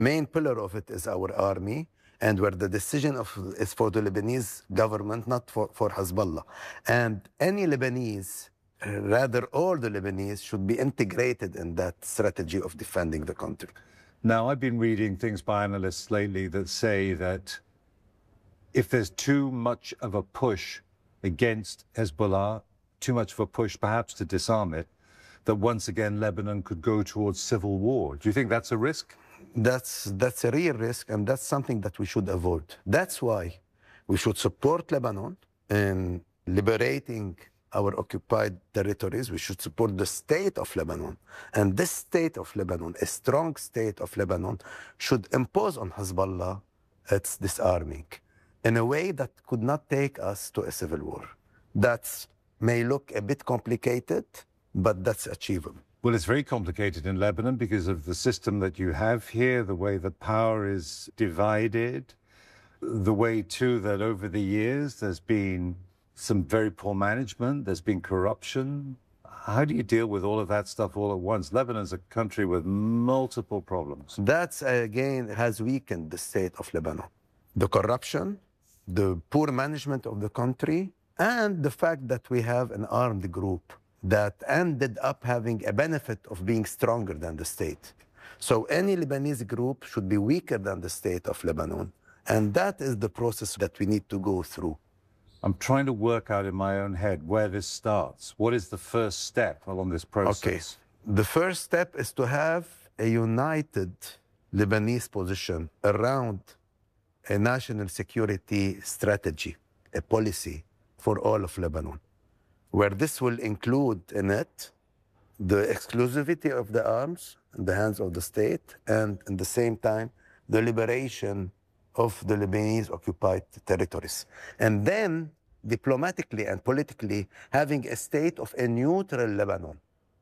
main pillar of it is our army, and where the decision is for the Lebanese government, not for Hezbollah. And any Lebanese, rather all the Lebanese, should be integrated in that strategy of defending the country. Now, I've been reading things by analysts lately that say that if there's too much of a push against Hezbollah, too much of a push perhaps to disarm it, that once again Lebanon could go towards civil war. Do you think that's a risk? That's a real risk, and that's something that we should avoid. That's why we should support Lebanon in liberating our occupied territories. We should support the state of Lebanon. And this state of Lebanon, a strong state of Lebanon, should impose on Hezbollah its disarming in a way that could not take us to a civil war. That may look a bit complicated, but that's achievable. Well, it's very complicated in Lebanon because of the system that you have here, the way that power is divided, the way, too, that over the years there's been some very poor management, there's been corruption. How do you deal with all of that stuff all at once? Lebanon's a country with multiple problems. That, again, has weakened the state of Lebanon. The corruption, the poor management of the country, and the fact that we have an armed group that ended up having a benefit of being stronger than the state. So any Lebanese group should be weaker than the state of Lebanon. And that is the process that we need to go through. I'm trying to work out in my own head where this starts. What is the first step along this process? Okay. The first step is to have a united Lebanese position around a national security strategy, a policy for all of Lebanon, where this will include in it the exclusivity of the arms in the hands of the state, and at the same time, the liberation of the Lebanese occupied territories. And then, diplomatically and politically, having a state of a neutral Lebanon,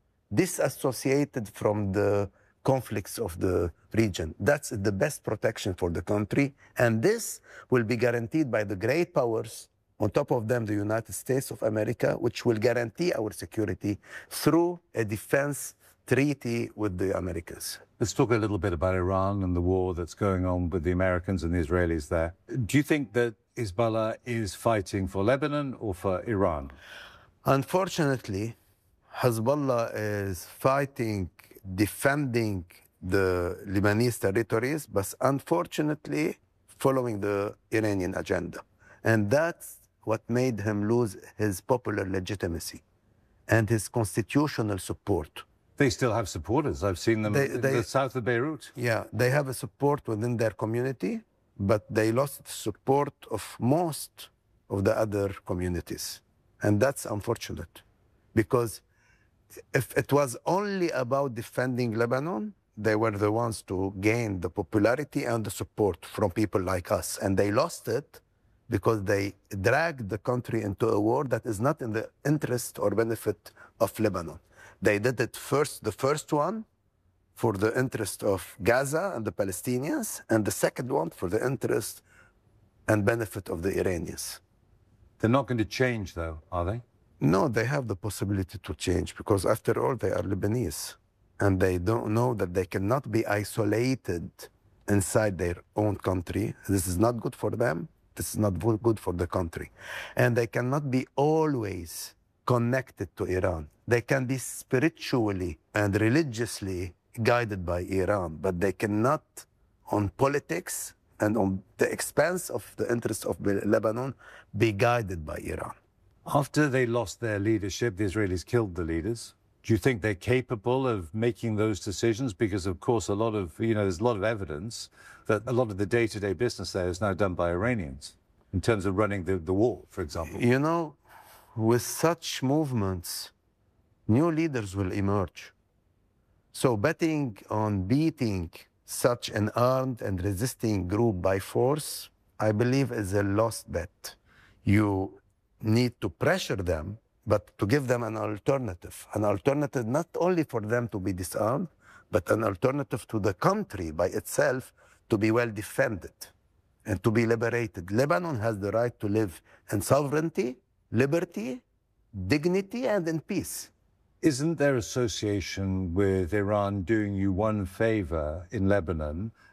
disassociated from the conflicts of the region. That's the best protection for the country. And this will be guaranteed by the great powers, on top of them, the United States of America, which will guarantee our security through a defense treaty with the Americans. Let's talk a little bit about Iran and the war that's going on with the Americans and the Israelis there. Do you think that Hezbollah is fighting for Lebanon or for Iran? Unfortunately, Hezbollah is fighting, defending the Lebanese territories, but unfortunately following the Iranian agenda. And that's what made him lose his popular legitimacy and his constitutional support. They still have supporters. I've seen them in the south of Beirut. Yeah, they have a support within their community, but they lost the support of most of the other communities. And that's unfortunate, because if it was only about defending Lebanon, they were the ones to gain the popularity and the support from people like us. And they lost it because they dragged the country into a war that is not in the interest or benefit of Lebanon. They did it first, the first one, for the interest of Gaza and the Palestinians, and the second one for the interest and benefit of the Iranians. They're not going to change, though, are they? No, they have the possibility to change, because after all, they are Lebanese. And they don't know that they cannot be isolated inside their own country. This is not good for them. This is not good for the country. And they cannot be always connected to Iran. They can be spiritually and religiously guided by Iran, but they cannot, on politics and on the expense of the interests of Lebanon, be guided by Iran. After they lost their leadership, the Israelis killed the leaders. Do you think they're capable of making those decisions? Because, of course, a lot of, there's a lot of evidence that a lot of the day-to-day business there is now done by Iranians in terms of running the war, for example. You know, with such movements, new leaders will emerge. So betting on beating such an armed and resisting group by force, I believe, is a lost bet. You need to pressure them, but to give them an alternative not only for them to be disarmed, but an alternative to the country by itself to be well defended and to be liberated. Lebanon has the right to live in sovereignty, liberty, dignity, and in peace. Isn't their association with Iran doing you one favor in Lebanon